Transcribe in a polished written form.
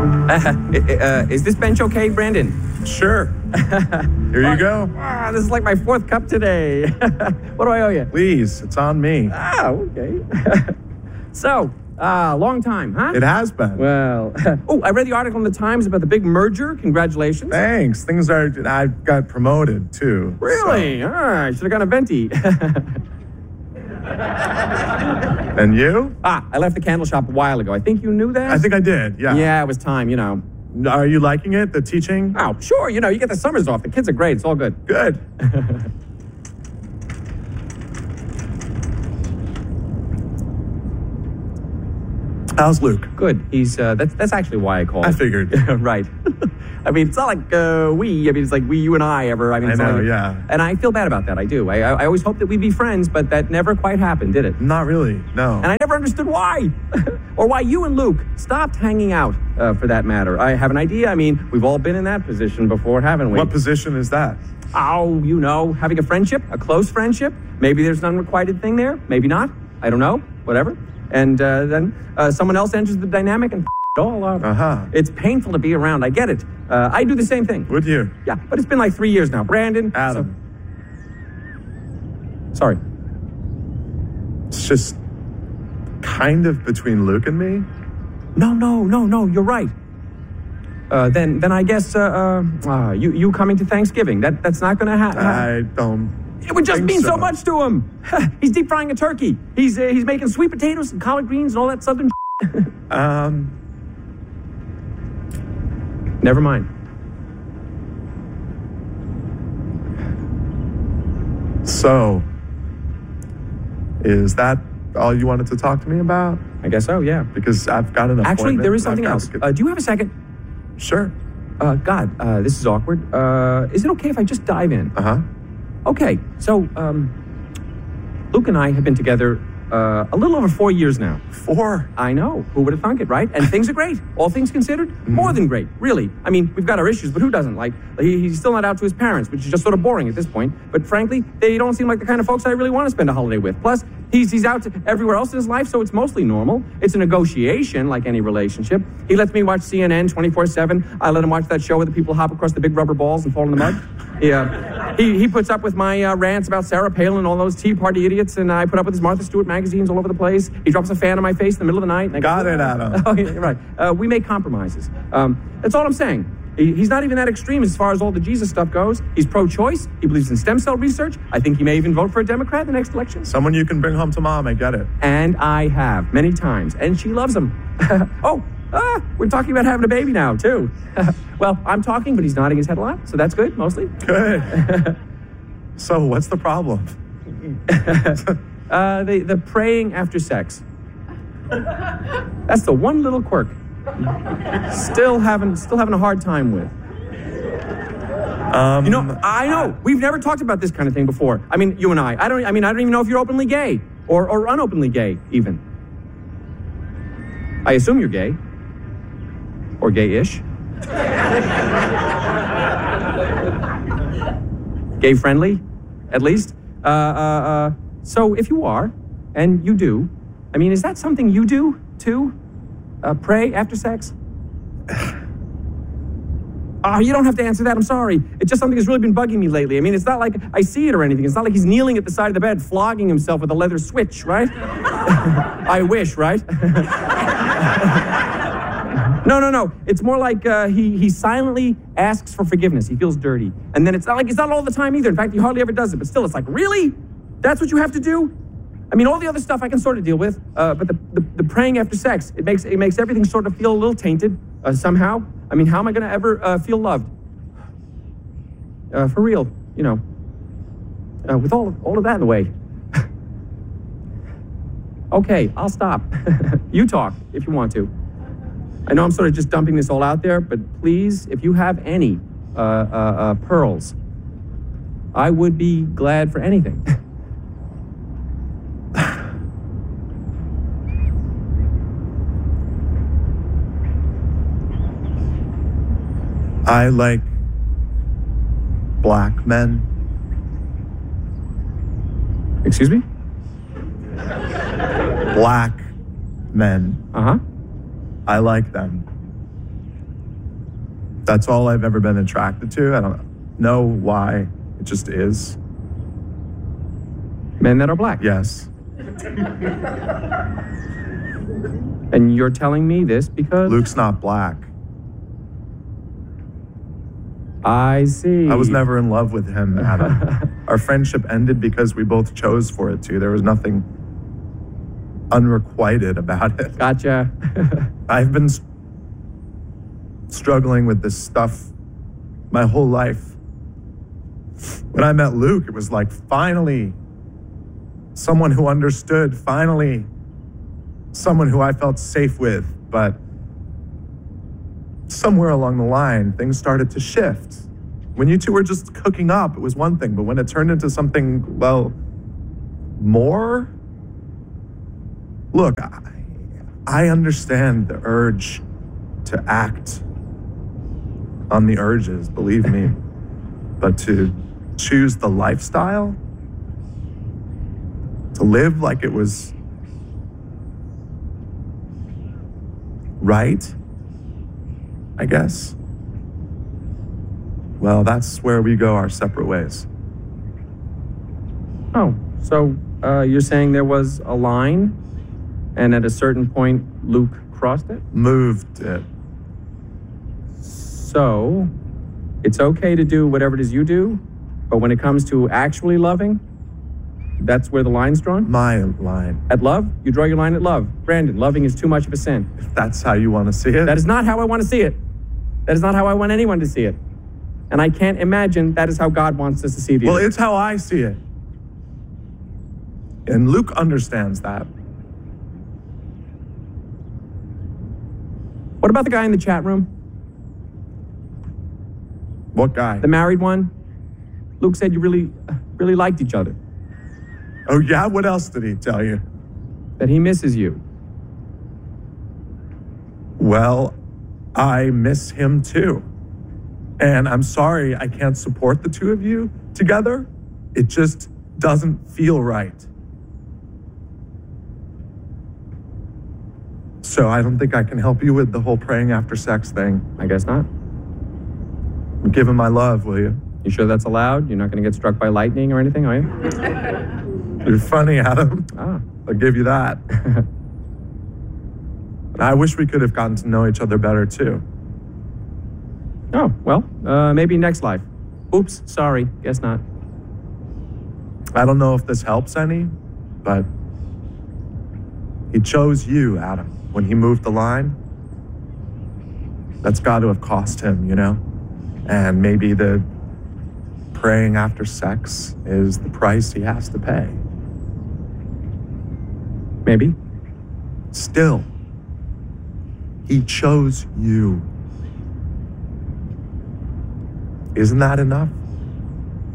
Is this bench okay, Brandon? Sure. Here you go. This is like my 4th cup today. What do I owe you? Please, it's on me. Okay. So, long time, huh? It has been. Well, I read the article in the Times about the big merger. Congratulations. Thanks. I got promoted, too. Really? So. I should have gone a venti. And you? I left the candle shop a while ago. I think you knew that? I think I did, yeah. Yeah, it was time, you know. Are you liking it, the teaching? Oh, sure. You know, you get the summers off. The kids are great. It's all good. Good. How's Luke? Good. He's, that's actually why I called. I figured. Right. I mean, it's not like it's like you and I ever. I mean, I know, like, yeah. And I feel bad about that. I do. I always hoped that we'd be friends, but that never quite happened, did it? Not really, no. And I never understood why. Or why you and Luke stopped hanging out, for that matter. I have an idea. I mean, we've all been in that position before, haven't we? What position is that? Oh, you know, having a friendship, a close friendship. Maybe there's an unrequited thing there. Maybe not. I don't know. Whatever. And then someone else enters the dynamic and it all up. It's painful to be around. I get it. I do the same thing. Would you? Yeah, but it's been like 3 years now. Brandon. Adam. Sorry. It's just kind of between Luke and me. No. You're right. Then I guess you coming to Thanksgiving. That's not going to happen. I don't. It would just mean so much to him. He's deep frying a turkey. He's making sweet potatoes and collard greens and all that southern Never mind. So, is that all you wanted to talk to me about? I guess so, yeah. Because I've got an appointment. Actually, there is something else. Do you have a second? Sure. God, this is awkward. Is it okay if I just dive in? Okay, so, Luke and I have been together a little over 4 years now. 4? I know. Who would have thunk it, right? And things are great. All things considered, more than great, really. I mean, we've got our issues, but who doesn't? Like, he's still not out to his parents, which is just sort of boring at this point. But frankly, they don't seem like the kind of folks I really want to spend a holiday with. Plus, he's out everywhere else in his life, so it's mostly normal. It's a negotiation, like any relationship. He lets me watch CNN 24/7. I let him watch that show where the people hop across the big rubber balls and fall in the mud. He puts up with my rants about Sarah Palin and all those Tea Party idiots, and I put up with his Martha Stewart magazines all over the place. He drops a fan on my face in the middle of the night. And Got it, Adam. Oh, yeah, right. We make compromises. That's all I'm saying. He's not even that extreme as far as all the Jesus stuff goes. He's pro-choice. He believes in stem cell research. I think he may even vote for a Democrat in the next election. Someone you can bring home to Mom, I get it. And I have, many times. And she loves him. We're talking about having a baby now, too. Well, I'm talking, but he's nodding his head a lot, so that's good, mostly. Good. So, what's the problem? The praying after sex. That's the one little quirk. Still having a hard time with. I know. We've never talked about this kind of thing before. I mean, you and I. I don't even know if you're openly gay or unopenly gay, even. I assume you're gay. Or gay-ish. Gay-friendly, at least. So if you are, and you do, I mean, is that something you do, too? Pray after sex? You don't have to answer that. I'm sorry. It's just something that's really been bugging me lately. I mean, it's not like I see it or anything. It's not like he's kneeling at the side of the bed, flogging himself with a leather switch, right? I wish, right? No. It's more like he silently asks for forgiveness. He feels dirty. And then it's not all the time either. In fact, he hardly ever does it. But still, it's like, really? That's what you have to do? I mean, all the other stuff I can sort of deal with, but the praying after sex, it makes everything sort of feel a little tainted somehow. I mean, how am I going to ever feel loved? For real, you know, with all of that in the way. Okay, I'll stop. You talk if you want to. I know I'm sort of just dumping this all out there, but please, if you have any pearls, I would be glad for anything. I like black men. Excuse me? Black men. Uh-huh. I like them. That's all I've ever been attracted to. I don't know why. It just is. Men that are black. Yes. And you're telling me this because... Luke's not black. I see. I was never in love with him, Adam. Our friendship ended because we both chose for it to. There was nothing unrequited about it. Gotcha. I've been struggling with this stuff my whole life. When I met Luke, it was like, finally, someone who understood, finally, someone who I felt safe with. But somewhere along the line, things started to shift. When you two were just hooking up, it was one thing, but when it turned into something, well, more? Look, I understand the urge to act on the urges, believe me, but to choose the lifestyle, to live like it was right, I guess. Well, that's where we go our separate ways. Oh, so you're saying there was a line, and at a certain point, Luke crossed it? Moved it. So, it's okay to do whatever it is you do, but when it comes to actually loving, that's where the line's drawn? My line. At love? You draw your line at love. Brandon, loving is too much of a sin. If that's how you want to see it. That is not how I want to see it. That is not how I want anyone to see it. And I can't imagine that is how God wants us to see it. Well, it's how I see it. And Luke understands that. What about the guy in the chat room? What guy? The married one? Luke said you really liked each other. Oh, yeah? What else did he tell you? That he misses you. Well, I miss him too. And I'm sorry I can't support the two of you together. It just doesn't feel right. So I don't think I can help you with the whole praying after sex thing. I guess not. Give him my love, will you? You sure that's allowed? You're not going to get struck by lightning or anything, are you? You're funny, Adam. I'll give you that. I wish we could have gotten to know each other better, too. Oh, well, maybe next life. Oops, sorry, guess not. I don't know if this helps any, but he chose you, Adam, when he moved the line. That's got to have cost him, you know? And maybe the praying after sex is the price he has to pay. Maybe. Still, he chose you. Isn't that enough?